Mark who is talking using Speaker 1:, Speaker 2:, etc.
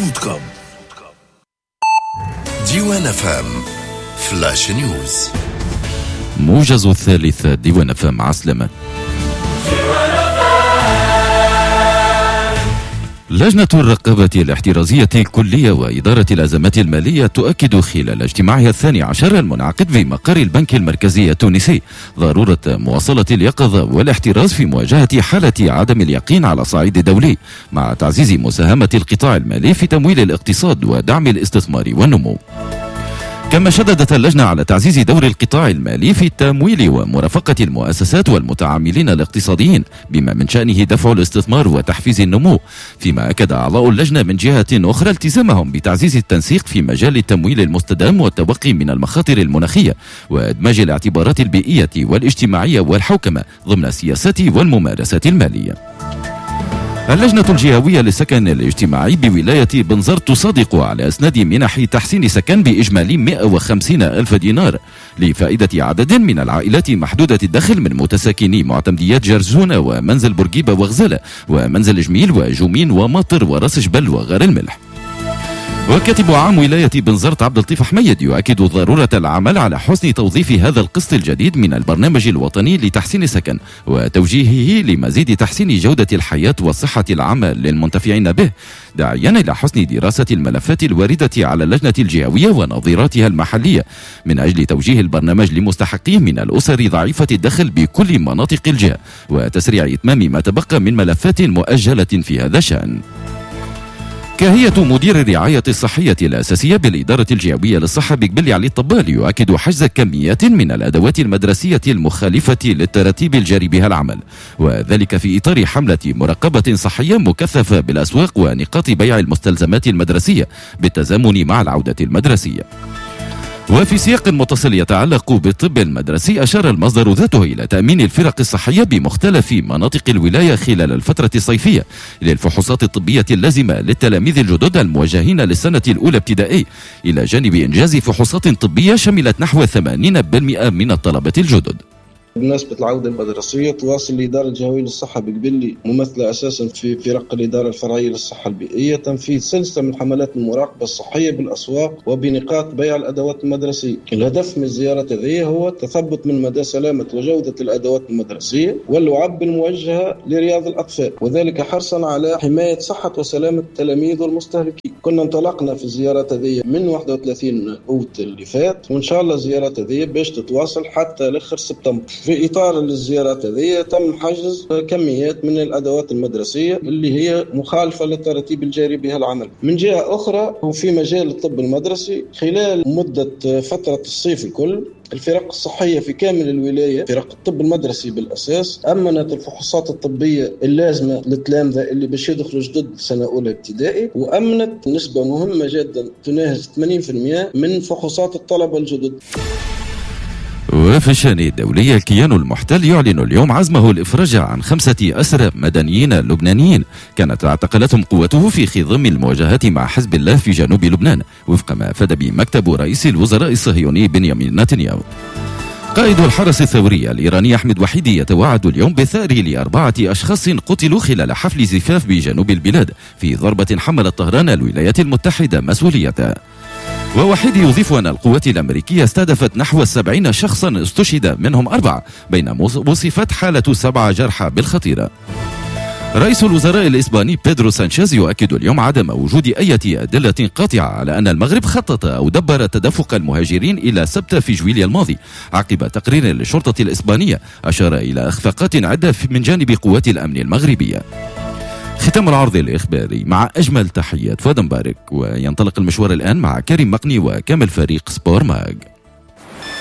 Speaker 1: .com. ديوان FM فلاش نيوز.
Speaker 2: موجز الثالث ديوان FM عسلامة. لجنة الرقابة الاحترازية الكلية وإدارة الأزمات المالية تؤكد خلال اجتماعها 12 المنعقد في مقر البنك المركزي التونسي ضرورة مواصلة اليقظة والاحتراز في مواجهة حالة عدم اليقين على الصعيد الدولي، مع تعزيز مساهمة القطاع المالي في تمويل الاقتصاد ودعم الاستثمار والنمو. كما شددت اللجنة على تعزيز دور القطاع المالي في التمويل ومرافقة المؤسسات والمتعاملين الاقتصاديين بما من شأنه دفع الاستثمار وتحفيز النمو، فيما أكد أعضاء اللجنة من جهة أخرى التزامهم بتعزيز التنسيق في مجال التمويل المستدام والتوقي من المخاطر المناخية وإدماج الاعتبارات البيئية والاجتماعية والحوكمة ضمن السياسات والممارسات المالية. اللجنة الجهوية للسكن الاجتماعي بولاية بنزرت تصادق على إسناد منح تحسين سكن بإجمالي 150 ألف دينار لفائدة عدد من العائلات محدودة الدخل من متساكني معتمديات جرزونة ومنزل بورقيبة وغزالة ومنزل جميل وجومين وماطر وراس جبل وغار الملح. وكاتب عام ولاية بنزرت عبد اللطيف حميد يؤكد ضرورة العمل على حسن توظيف هذا القسط الجديد من البرنامج الوطني لتحسين السكن وتوجيهه لمزيد تحسين جودة الحياة والصحة العامة للمنتفعين به، داعيا إلى حسن دراسة الملفات الواردة على اللجنة الجهوية ونظيراتها المحلية من أجل توجيه البرنامج لمستحقيه من الأسر ضعيفة الدخل بكل مناطق الجهة وتسريع إتمام ما تبقى من ملفات مؤجلة في هذا الشأن. كهية مدير الرعاية الصحية الأساسية بالإدارة الجهوية للصحة بقبلي علي الطبال يؤكد حجز كميات من الأدوات المدرسية المخالفة للتراتيب الجاري بها العمل، وذلك في إطار حملة مراقبة صحية مكثفة بالأسواق ونقاط بيع المستلزمات المدرسية بالتزامن مع العودة المدرسية. وفي سياق متصل يتعلق بالطب المدرسي، أشار المصدر ذاته إلى تأمين الفرق الصحية بمختلف مناطق الولاية خلال الفترة الصيفية للفحوصات الطبية اللازمة للتلاميذ الجدد الموجهين للسنة الأولى ابتدائي، إلى جانب إنجاز فحوصات طبية شملت نحو 80% من الطلبة الجدد.
Speaker 3: بمناسبة العودة المدرسية تواصل الإدارة الجهوية للصحة بقبلي ممثلة أساسا في فرق الإدارة الفرعية للصحة البيئية تنفيذ سلسلة من حملات المراقبة الصحية بالأسواق وبنقاط بيع الأدوات المدرسية. الهدف من الزيارة هذه هو التثبت من مدى سلامة وجودة الأدوات المدرسية واللعب الموجهة لرياض الأطفال، وذلك حرصا على حماية صحة وسلامة التلاميذ والمستهلكين. كنا انطلقنا في الزيارة هذه من 31 أوت اللي فات، وإن شاء الله الزيارة هذه باش تتواصل حتى لآخر سبتمبر. في إطار الزيارات هذه تم حجز كميات من الأدوات المدرسية اللي هي مخالفة للترتيب الجاري بها العمل. من جهة أخرى وفي مجال الطب المدرسي، خلال مدة فترة الصيف الكل الفرق الصحية في كامل الولاية، فرق الطب المدرسي بالأساس، أمنت الفحوصات الطبية اللازمة للتلامذة اللي باش يدخلوا جدد سنة أولى ابتدائي، وأمنت نسبة مهمة جدا تناهز 80% من فحوصات الطلبة الجدد.
Speaker 2: وفي الشأن الدولي، الكيان المحتل يعلن اليوم عزمه الإفراج عن 5 أسرى مدنيين لبنانيين كانت اعتقلتهم قوته في خضم المواجهات مع حزب الله في جنوب لبنان، وفق ما أفاد به مكتب رئيس الوزراء الصهيوني بنيامين نتنياهو. قائد الحرس الثوري الإيراني أحمد وحيدي يتوعد اليوم بالثأر ل4 أشخاص قتلوا خلال حفل زفاف بجنوب البلاد في ضربة حملت طهران الولايات المتحدة مسؤوليتها. ووحيد يضيف أن القوات الأمريكية استهدفت نحو 70 شخصا استشهد منهم 4، بينما وصفت حالة 7 جرحى بالخطيرة. رئيس الوزراء الإسباني بيدرو سانشيز يؤكد اليوم عدم وجود أي أدلة قاطعة على أن المغرب خطط أو دبر تدفق المهاجرين إلى سبتة في جويليا الماضي، عقب تقرير للشرطة الإسبانية أشار إلى إخفاقات عدة من جانب قوات الأمن المغربية. ختام العرض الإخباري مع أجمل تحيات فؤاد مبارك، وينطلق المشوار الآن مع كريم مقني وكامل فريق سبور ماج.